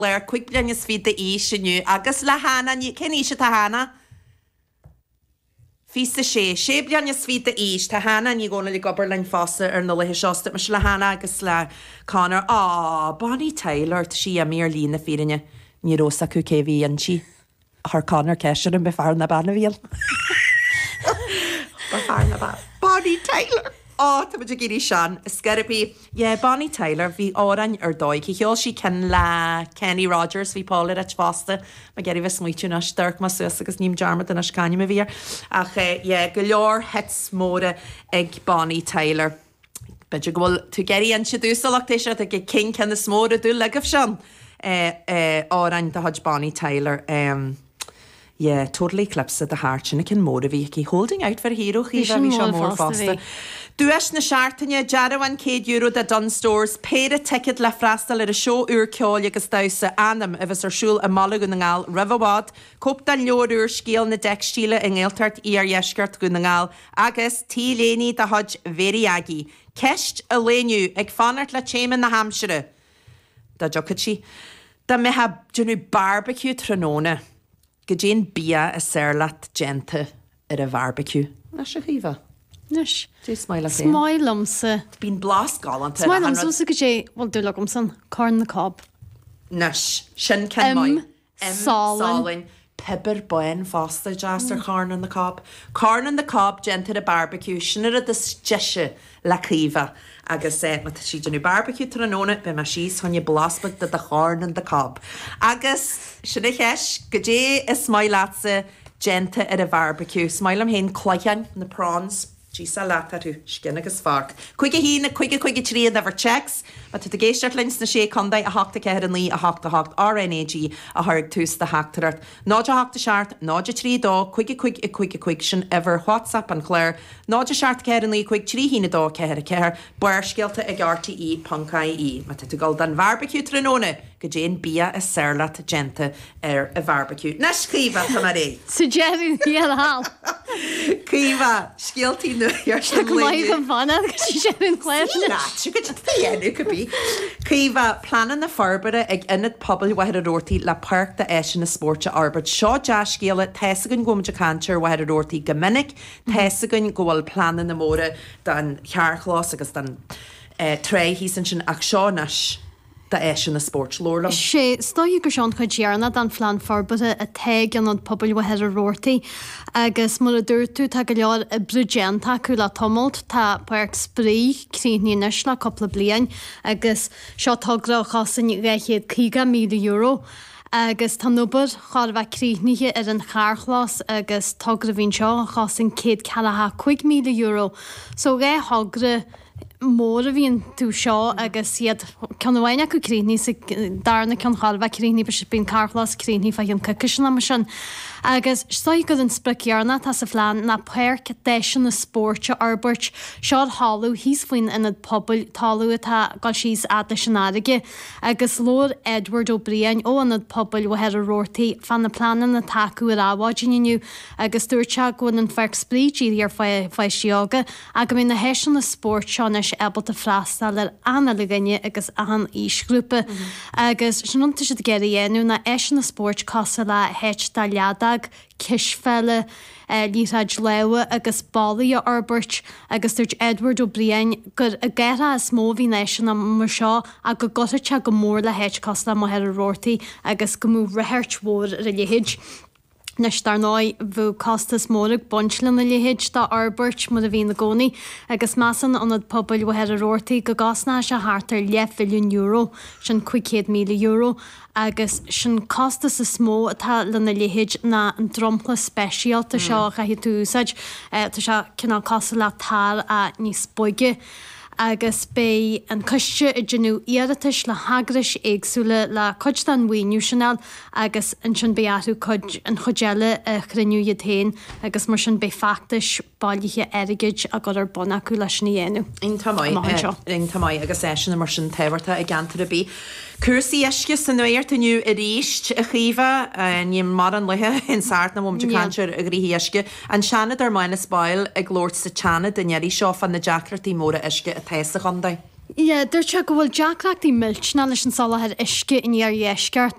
Léir chuig bliana sví de ísiniu agus le hána cin íse tá hána? Físa sé bliana sví de ís tá hána ní gcóna le gobar lein fása ar na lethe seosta mar le hána agus le Conor Bonnie Tyler sí a mí lína fírinne ní rosa chu céhí an si th Conor ceisiir an befar na banna bhíal. Befar na ban. Bonnie Tyler. Tá bud géirí sean scarabí Bonnie Tyler bhí árain ar dóid í cheol si cin le Kenny Rogers bhí Paula at fásta me geirí bheith smuitiú na sturc mas suas agus níam dearmad in na scaine a bhíar ach go leor het móra ag Bonnie Tyler. Beidir go bhfuil tú geirí an si dúsachtééis a go cin cin na smóra dú legah sean árain de hud Bonnie Tyler. Totally clipsa the heart sinna cin móra bhí cí holding out for hero chi bhí se mór fásta. Dúis na seaartaine €1 de Dunn Stores, péad a ticket le freistal ar a seo úr ceáil agus dasa anam a bheits arsúil a mala go na ngáil ribhhád, cóp den leorúr scéal na decstíle in ggéaltart ar dheisceart go na ngáil agus tí léní de hud very agi. Ceist a léniu ag fanart le chéman na Hampshire. Da jocad si. Da me ha dúnú barbecue tróna. Go dén bia a serlat gente ar a barbecue. Na se chiva. Nus. Tú smail a Smailumsa. Bín blas galanta. Smailumsa go dé, well dúlagumsan, corn na cob. Nus. Sin cin mai. Salin. Pibber boin fásta jazz ar corn on the cob. Corn on the cob gente a barbecue. Sin ar a disjise le chiva. Agus mat si dynnu barbecue tróna be ma sís hon je blaspad de corn on the cob. Agus sin a cheis go dé is smailátsa gente ar a barbecue. Smail am hen cloian na prawns. Gisa lata tú, skin agus farc. Cuige hína, cuige trí a bhar checks, a tu géisteart lins na sé condai a hachta ceir an lí a hachta RNAG a thug tús de hachtarart. Náide hachta seart, náide trí dó, cuige sin ever WhatsApp an chléir, náide seart ceir an lí cuig trí hína dó ceir a ceir, buir scialta ag RTE.ie. Ma tu gal dan barbecue tróna, go dén bia a serlat gente ar a barbecue. Na scrífa tá mar é. So Jerry níl hal. Cífa, scialtí nu ar Tá mai go bhana agus sí sé in chléir. Tú go féanú go bí. Cífa, planan na farbara ag inad pobl wahead a rórtaí le parc de éisi na spórte arbeit. Seo deas scéala tesagan gomide cantir wahead a rórtaí gomininic, tesagan gohfuil planan na móra dan chearchlás agus dan tré hísan sin ach seánas. Da éisi na sport lórlam. Sé stoí go seán chu dearna dan flan farbata a teig an pobl wahead a rórtaí agus mar a dúirtú tá go leor a brugenta chu le tomult tá parc sprí críní nes le coppla blian agus seo tugra chasan réchéad €50,000 agus tá nubar char bheith críníe ar an charchlás agus tugra bhín seo chasan €250,000. So ré hagra mór a bhíon tú seo agus siad ceanhhaine go críní darna cean chalbh críní be bín carlas críní fa an cucusna mar sin. Agus stoí go an spriciarna tá sa phláán na péirc déisian na spórte arbeirt seo hallú híos faoin inad pobl talú atá gáil síos aige agus Lord Edward O'Brien ó anad pobl wahead a rórtaí fan na planan na taú ar áhaidiniu agus dúirte goin an ferc sprídí ar fe siaga a go mí na héisian na spórt seánis ebal a freistal ar anna leganne agus an ísgrúpa agus sinanta si geirí dhéanú na éisian na spórt casa le heit daliada Kisfelle líráid lewa agus bailí a arbeirt agus dúirt Edward O'Brien gur a gceire is mó bhí néisian na mar seo a go gotaite go mór le heit costa mo head a rórtaí agus go mú retheirt mór a léhéid. Nes dar náid bhú costas mórach bunchlan na léhéid dá arbeirt mar a bhí na gcónaí agus measan anad pobl wahead a rórtaí go gasná se háartar €10,000,000 sin €200,000 agus sin costas is smó atá le na léhéid na an drompla speisialta seo a hí túsaid tá se cinál costa le tar a níos boige. Agus bé an cuiste i dgenú iiritas le hagris éagsúla le chuid an bhaoinú sinál agus an sin beatú chuid an chudeile a chrinú iad tain agus mar sin bé factis bailíthe aigeid a go ar bona acu leis na dhéanú. In tamáid agus é sin mar sin tehairta i gantar a bí. Cursaí eisce san nuirta nniu a ríist a chiomh ní mar an lethe in sart na bhmte cantir a grí eisce an seanad ar maina spáil ag glóir sa teanna den neirí seo fan na Jackratí móra eisce a teessa chundaid. Ié, dúirt se go bhfuil Jackreaachtaí miltna leis an salahead isce in ar dhéisceart